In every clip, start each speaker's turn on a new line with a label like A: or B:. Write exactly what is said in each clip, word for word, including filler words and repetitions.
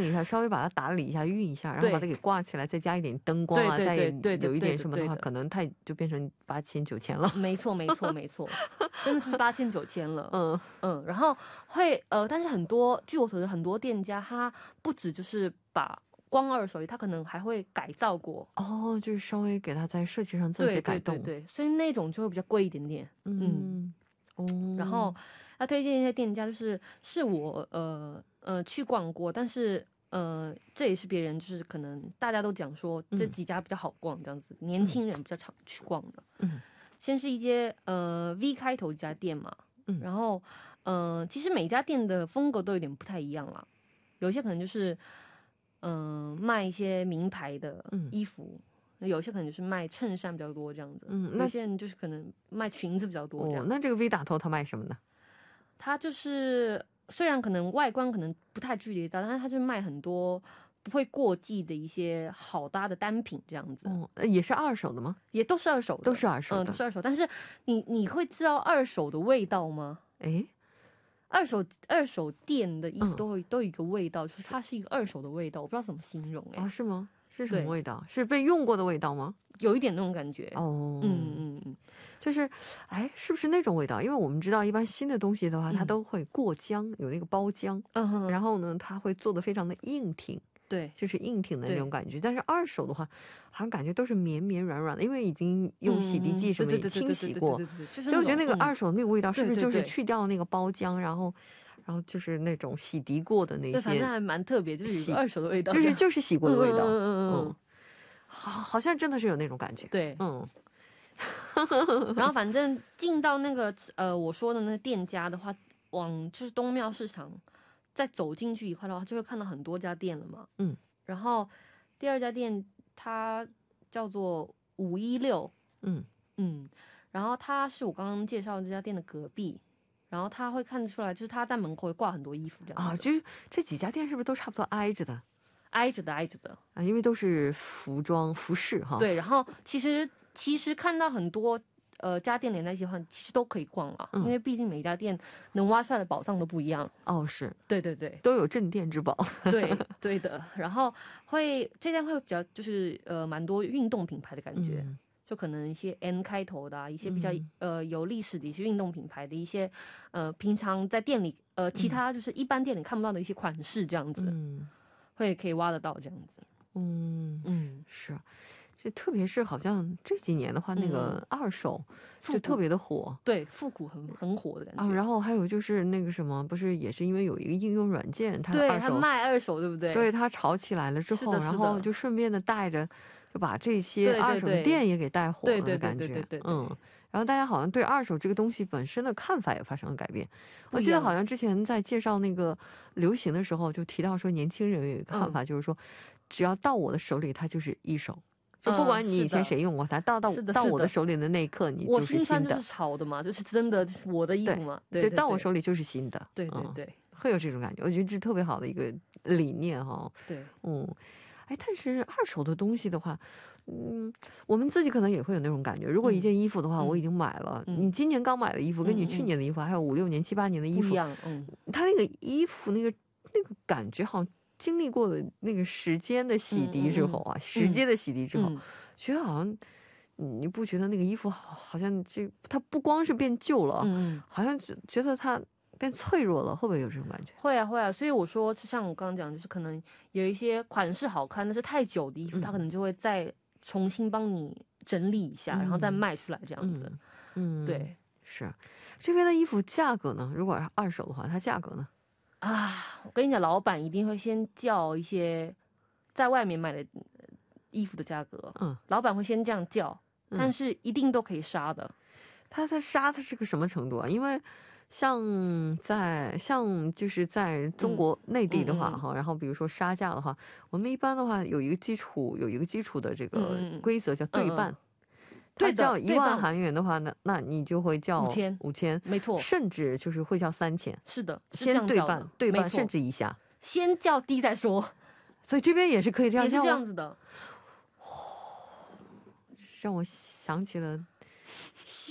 A: 一下，稍微把它打理一下，熨一下，然后把它给挂起来，再加一点灯光啊，再有一点什么的话，可能它就变成八千九千了。
B: 没错没错没错，真的是八千九千了。嗯嗯，然后会呃，但是很多据我所知，很多店家他不止就是把光二手衣，他可能还会改造过。
A: 哦，就是稍微给它在设计上做一些改动。
B: 对对对对，所以那种就会比较贵一点点。嗯哦，然后要推荐一些店家，就是是我呃呃去逛过，但是呃这也是别人就是可能大家都讲说这几家比较好逛，这样子、嗯、年轻人比较常去逛的。嗯，先是一些呃 V 开头一家店嘛，嗯，然后呃其实每家店的风格都有点不太一样啦，有些可能就是嗯、呃、卖一些名牌的衣服。嗯，有些可能就是卖衬衫比较多这样子，嗯，有些人就是可能卖裙子比较多这样。
A: 哦，那这个 V 打头他卖什么呢？
B: 他就是虽然可能外观可能不太距离到，但是他就卖很多不会过季的一些好搭的单品这样子。
A: 哦，也是二手的吗？
B: 也都是二手的，
A: 都是二手的，
B: 嗯，都是二手。但是你你会知道二手的味道吗？
A: 哎，
B: 二手二手店的衣服都会、嗯、都有一个味道，就是它是一个二手的味道，我不知道怎么形容。哎、
A: 哦，是吗？是什么味道？是被用过的味道吗？
B: 有一点那种感觉。
A: 哦，
B: 嗯嗯嗯，
A: 就是哎，是不是那种味道？因为我们知道一般新的东西的话、嗯、它都会过浆，有那个包浆、嗯、然后呢它会做得非常的硬挺，
B: 对，
A: 就是硬挺的那种感觉。但是二手的话好像感觉都是绵绵软软的，因为已经用洗涤剂什么清洗过，所以我觉得那个二手那个味道是不是就是去掉了那个包浆，然后然后就是那种洗涤过的那些，
B: 对，反正还蛮特别，就是有二手的味道，
A: 就是就是洗过的味道。
B: 嗯嗯
A: 嗯，好，好像真的是有那种感觉。
B: 对，
A: 嗯。
B: 然后反正进到那个呃我说的那个店家的话，往就是东庙市场再走进去一块的话，就会看到很多家店了嘛。嗯，然后第二家店它叫做五一六。嗯嗯，然后它是我刚刚介绍的这家店的隔壁。然后他会看得出来，就是他在门口会挂很多衣服这样子啊。
A: 就是这几家店是不是都差不多挨着的？
B: 挨着的，挨着的
A: 啊，因为都是服装服饰哈。
B: 对，然后其实其实看到很多呃家店连在一起的话，其实都可以逛了、嗯，因为毕竟每家店能挖出来的宝藏都不一样。
A: 哦，是，
B: 对对对，
A: 都有镇店之宝。
B: 对对的，然后会这家会比较就是呃蛮多运动品牌的感觉。嗯，就可能一些 N 开头的、啊、一些比较、嗯、呃有历史的一些运动品牌的一些呃平常在店里呃其他就是一般店里看不到的一些款式这样子，嗯，会可以挖得到这样子。
A: 嗯嗯，是，这特别是好像这几年的话，那个二手就特别的火，
B: 嗯、对，复古很很火的感觉
A: 啊。然后还有就是那个什么，不是也是因为有一个应用软件，它
B: 对它卖二手，对不对？
A: 对，它炒起来了之后，然后就顺便的带着。就把这些二手的店也给带火了的感觉，嗯，然后大家好像对二手这个东西本身的看法也发生了改变。我记得好像之前在介绍那个流行的时候，就提到说年轻人有一个看法，嗯、就是说，只要到我的手里，它就是一手，就不管你以前谁用过它，到到到我的手里的那一刻，你就是新的。
B: 我新穿就是潮的嘛，就是真的就是我的衣服嘛，对，
A: 对，到我手里就是新的，
B: 对对对，
A: 嗯，会有这种感觉，我觉得这是特别好的一个理念哈。
B: 对，
A: 嗯。哎，但是二手的东西的话，嗯，我们自己可能也会有那种感觉。如果一件衣服的话，嗯、我已经买了，嗯、你今年刚买的衣服，跟你去年的衣服，嗯、还有五六年、七八年的衣服，
B: 不一样。嗯，
A: 它那个衣服那个那个感觉，好像经历过了那个时间的洗涤之后啊，嗯、时间的洗涤之后，嗯、觉得好像你不觉得那个衣服好，好像这它不光是变旧了，嗯，好像觉得它。变脆弱了，会不会有这种感觉？
B: 会啊，会啊。所以我说，像我刚刚讲，就是可能有一些款式好看，但是太久的衣服，嗯、它可能就会再重新帮你整理一下，嗯、然后再卖出来这样子。嗯，对，
A: 是。这边的衣服价格呢？如果是二手的话，它价格呢？
B: 啊，我跟你讲，老板一定会先叫一些在外面卖的衣服的价格。嗯，老板会先这样叫，嗯、但是一定都可以杀的。
A: 他他杀他是个什么程度啊？因为。像在像就是在中国内地的话哈、嗯嗯嗯，然后比如说杀价的话，我们一般的话有一个基础有一个基础的这个规则叫对半，嗯嗯它叫一万韩元的话，那那你就会叫
B: 五千
A: 五千，
B: 没错，
A: 甚至就是会叫三千。
B: 是的，是
A: 先对半对半甚至以下，
B: 先叫低再说。
A: 所以这边也是可以这样叫，
B: 也是这样子的。
A: 让我想起了。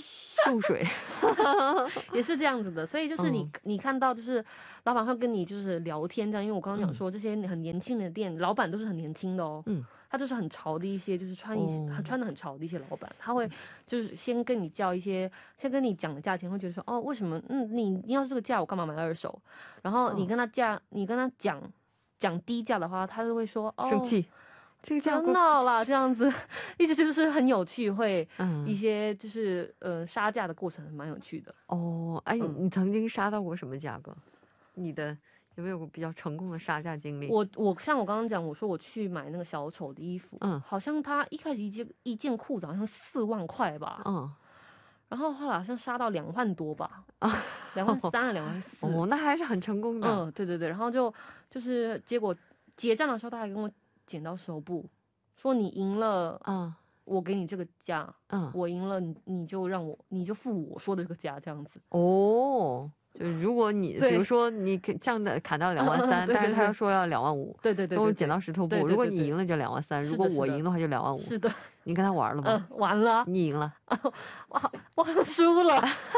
A: 秀水
B: 也是这样子的。所以就是你你看到就是老板会跟你就是聊天这样，因为我刚刚讲说这些很年轻的店老板都是很年轻的哦，嗯，他就是很潮的一些就是穿一些穿的很潮的一些老板，他会就是先跟你叫一些先跟你讲的价钱，会觉得说哦为什么嗯你你要是这个价我干嘛买二手，然后你跟他价你跟他讲讲低价的话，他就会说哦
A: 生气。这个价
B: 格闹了，这样子，一直就是很有趣，会一些就是呃杀价的过程蛮有趣的。
A: 哦，哎，你你曾经杀到过什么价格？你的有没有比较成功的杀价经历？
B: 我我像我刚刚讲，我说我去买那个小丑的衣服，嗯，好像他一开始一件一件裤子好像四万块吧，嗯，然后后来好像杀到两万多吧，啊，两万三啊，两万四，
A: 哦，那还是很成功的。
B: 嗯，对对对，然后就就是结果结账的时候，他还跟我剪刀手部，说你赢了，嗯，我给你这个价，嗯，我赢了，你你就让我，你就付我说的这个价，这样子。
A: 哦，就如果你比如说你降的砍到两万三，但是他说要两万五，
B: 对对对，
A: 跟我剪刀石头布，如果你赢了就两万三，如果我赢的话就两万五。
B: 是的，
A: 你跟他玩了吗？
B: 嗯，玩了，
A: 你赢了，
B: 我好我好像输了。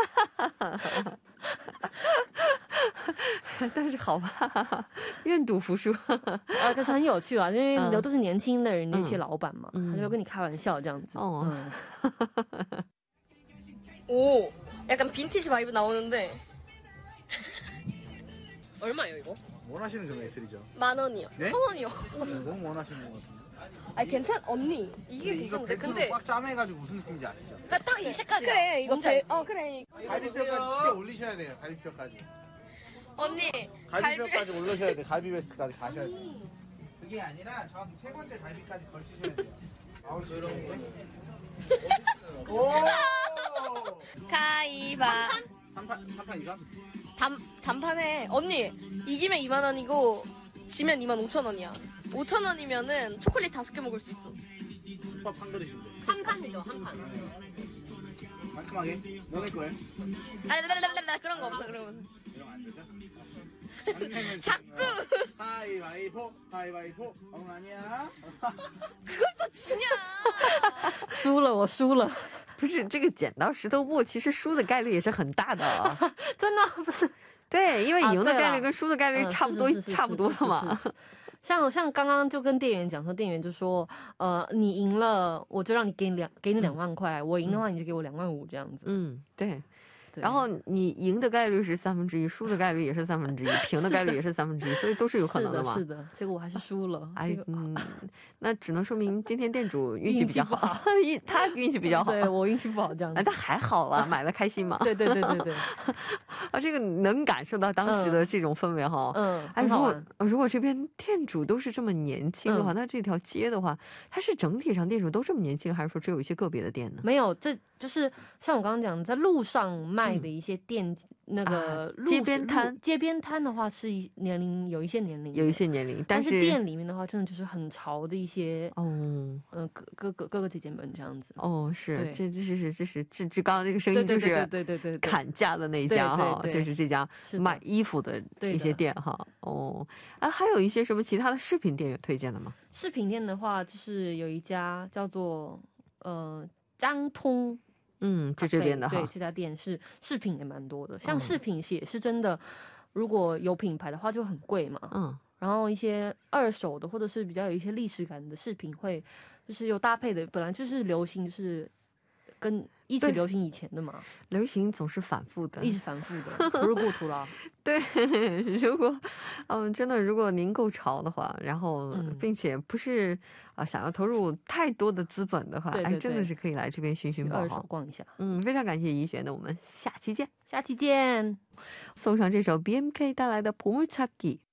A: 但是好吧，愿赌服输。
B: 啊，可是很有趣啊，因为都是年轻的人，那些老板嘛，他就跟你开玩笑这样子。哦，
C: 오, 약간 빈티지 바이브 나오는데.
D: 얼마예요 이거?
C: 원하시는 금액 드리죠. 만 원이요. 네? 천 원이요.
D: 너무 원하시는 것 같은데.
C: 아니 괜찮 언니 이게 괜찮은데 근데
D: 꽉 짜매가지고 무슨 느낌인지 아시죠?
C: 딱 이 색깔이야. 그래 이거 제, 어 그래.
D: 갈비뼈까지 쉽게 올리셔야 돼요. 갈비뼈까지.
C: 언니
D: 갈비뼈까지 갈비... 올려셔야 돼. 갈비뼈까지 가셔야 돼. 그게 아니라 정확히 세 번째 갈비까지 걸치셔야 돼요. 아우 저런 거. 오!
C: 가위바.
D: 삼판 삼판 이상?
C: 단 단판에 언니 이기면 이만 원이고 지면 이만 오천 원이야. 오천 원이면은 초콜릿 다섯 개 먹을 수 있어.
D: 국밥 한 그릇인데.
C: 한 판이죠, 한 판.
D: 깔끔하게. 뭐 낼 거예요?
C: 아, 랄랄랄라 그런 거 없어, 그런 거.
D: 이런 안 되죠?
C: 자꾸.
D: 가위바위보, 가위바위보. 엉 아니야.
C: 그걸 또 지냐?
B: 输了，我输了。
A: 不是这个剪刀石头布，其实输的概率也是很大的啊。
B: 真的不是？
A: 对，因为赢的概率跟输的概率差不多，差不多的嘛。
B: 像像刚刚就跟店员讲说，店员就说，呃，你赢了，我就让你给你两给你两万块，我赢的话你就给我两万五这样子。
A: 嗯，对。然后你赢的概率是三分之一，输的概率也是三分之一，平的概率也是三分之一，所以都是有可能的嘛。
B: 是的，是的，结果我还是输了。
A: 哎，嗯，那只能说明今天店主运气比较好，运他运气比较好，
B: 对我运气不好这样子。
A: 哎，但还好了，买了开心嘛。
B: 对对对对对。
A: 啊，这个能感受到当时的这种氛围哈。嗯。哎，如果如果这边店主都是这么年轻的话，那这条街的话，它是整体上店主都这么年轻，还是说只有一些个别的店呢？
B: 没有，这就是像我刚刚讲，在路上卖的一些店，嗯、那个、啊、
A: 街边摊，
B: 街边摊的话是年龄有一些年龄，
A: 有一些年龄，
B: 但是店里面的话，真的就是很潮的一些哦，嗯、呃，哥哥哥哥哥姐姐们这样子。
A: 哦，是，这这是这是这这刚刚这个声音就是
B: 对对对对
A: 砍价的那一家哈，就是这家卖衣服的一些店哈。哦，啊，还有一些什么其他的饰品店有推荐的吗？
B: 饰品店的话，就是有一家叫做呃张通。
A: 嗯，就这边的哈，
B: 对，这家店是饰品也蛮多的，像饰品也是真的，如果有品牌的话就很贵嘛，嗯，然后一些二手的或者是比较有一些历史感的饰品会，就是有搭配的，本来就是流行，就是跟一直流行以前的嘛，
A: 流行总是反复的，
B: 一直反复的，不是故土了。
A: 对，如果嗯真的如果您够潮的话，然后、嗯、并且不是啊、呃、想要投入太多的资本的话，对对对哎，真的是可以来这边寻寻宝，
B: 二手逛一下。
A: 嗯，非常感谢怡璇的，我们下期见，
B: 下期见。
A: 送上这首 B M K 带来的보물찾기。